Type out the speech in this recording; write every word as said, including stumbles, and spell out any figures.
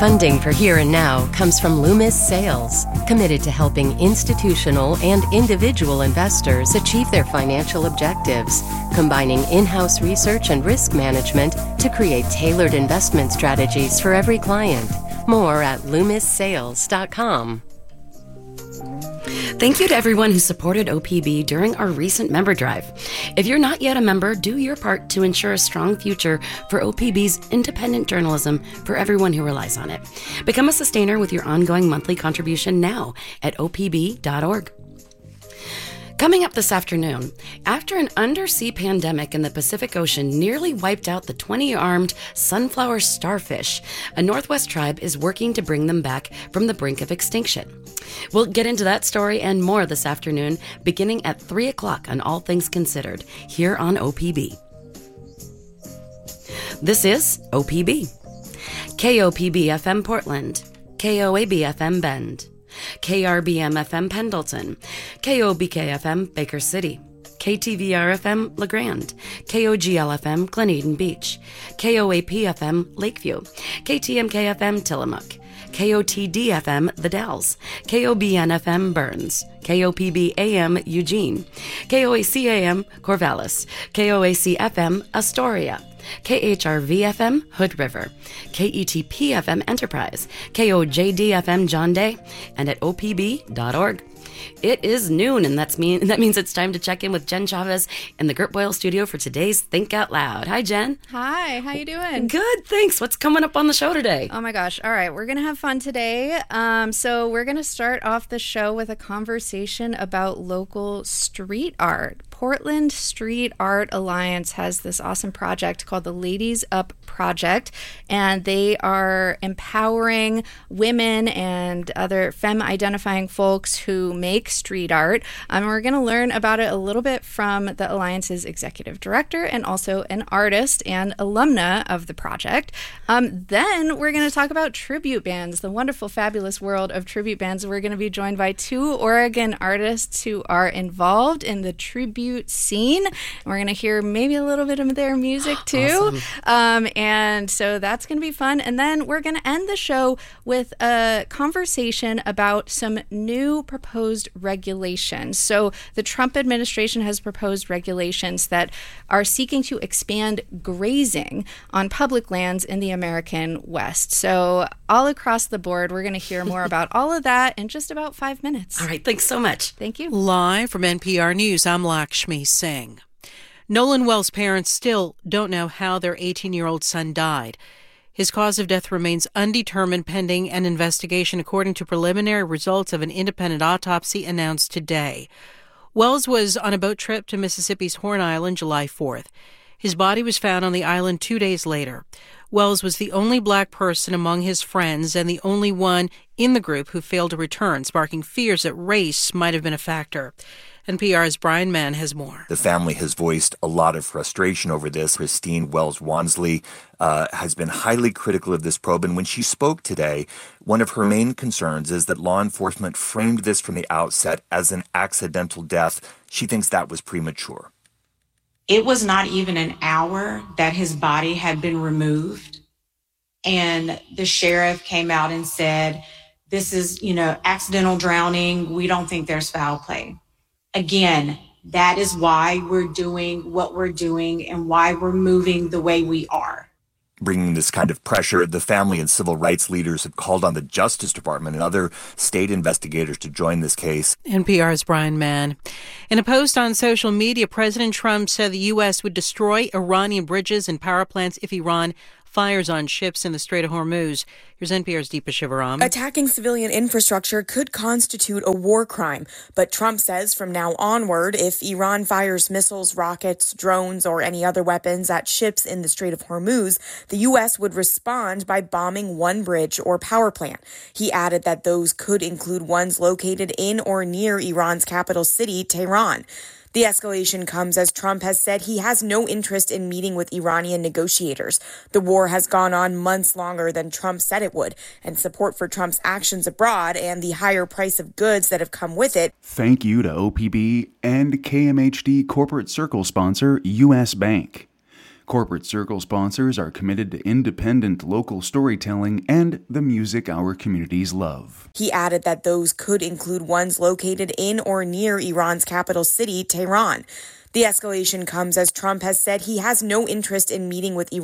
Funding for Here and Now comes from Loomis Sales, committed to helping institutional and individual investors achieve their financial objectives, combining in-house research and risk management to create tailored investment strategies for every client. More at loomis sales dot com. Thank you to everyone who supported O P B during our recent member drive. If you're not yet a member, do your part to ensure a strong future for O P B's independent journalism for everyone who relies on it. Become a sustainer with your ongoing monthly contribution now at O P B dot org. Coming up this afternoon, after an undersea pandemic in the Pacific Ocean nearly wiped out the twenty-armed sunflower starfish, a Northwest tribe is working to bring them back from the brink of extinction. We'll get into that story and more this afternoon, beginning at three o'clock on All Things Considered, here on O P B. This is O P B. K O P B F M Portland, K O A B F M Bend, K R B M F M Pendleton, K O B K F M Baker City, K T V R F M La Grande, K O G L F M Glen Eden Beach, K O A P F M Lakeview, K T M K F M Tillamook, K O T D F M The Dalles, K O B N F M Burns, K O P B A M Eugene, K O A C A M Corvallis, K O A C F M Astoria, K H R V F M Hood River, K E T P F M Enterprise, K O J D F M John Day, and at O P B dot org. It is noon, and that's mean, that means it's time to check in with Jen Chavez in the Gert Boyle studio for today's Think Out Loud. Hi, Jen. Hi, how you doing? Good, thanks. What's coming up on the show today? Oh my gosh. All right, we're going to have fun today. Um, so we're going to start off the show with a conversation about local street art. Portland Street Art Alliance has this awesome project called the Ladies Up Project, and they are empowering women and other femme-identifying folks who make street art. Um, we're going to learn about it a little bit from the Alliance's executive director and also an artist and alumna of the project. Um, then we're going to talk about tribute bands, the wonderful, fabulous world of tribute bands. We're going to be joined by two Oregon artists who are involved in the tribute scene. We're going to hear maybe a little bit of their music too. Awesome. Um, and so that's going to be fun. And then we're going to end the show with a conversation about some new proposed regulations. So the Trump administration has proposed regulations that are seeking to expand grazing on public lands in the American West. So all across the board, we're going to hear more about all of that in just about five minutes. All right, thanks so much. Thank you. Live from N P R News, I'm Lakshmi Singh. Nolan Wells' parents still don't know how their eighteen-year-old son died. His cause of death remains undetermined pending an investigation, according to preliminary results of an independent autopsy announced today. Wells was on a boat trip to Mississippi's Horn Island July fourth. His body was found on the island two days later. Wells was the only black person among his friends and the only one in the group who failed to return, sparking fears that race might have been a factor. N P R's Brian Mann has more. The family has voiced a lot of frustration over this. Christine Wells-Wansley uh, has been highly critical of this probe, and when she spoke today, one of her main concerns is that law enforcement framed this from the outset as an accidental death. She thinks that was premature. It was not even an hour that his body had been removed, and the sheriff came out and said, this is, you know, accidental drowning. We don't think there's foul play. Again, that is why we're doing what we're doing and why we're moving the way we are. Bringing this kind of pressure, the family and civil rights leaders have called on the Justice Department and other state investigators to join this case. N P R's Brian Mann. In a post on social media, President Trump said the U S would destroy Iranian bridges and power plants if Iran fires on ships in the Strait of Hormuz. Here's N P R's Deepa Shivaram. Attacking civilian infrastructure could constitute a war crime, but Trump says from now onward, if Iran fires missiles, rockets, drones, or any other weapons at ships in the Strait of Hormuz, the U S would respond by bombing one bridge or power plant. He added that those could include ones located in or near Iran's capital city, Tehran. The escalation comes as Trump has said he has no interest in meeting with Iranian negotiators. The war has gone on months longer than Trump said it would, and support for Trump's actions abroad and the higher price of goods that have come with it. Thank you to O P B and K M H D Corporate Circle sponsor U S Bank. Corporate Circle sponsors are committed to independent local storytelling and the music our communities love. He added that those could include ones located in or near Iran's capital city, Tehran. The escalation comes as Trump has said he has no interest in meeting with Iran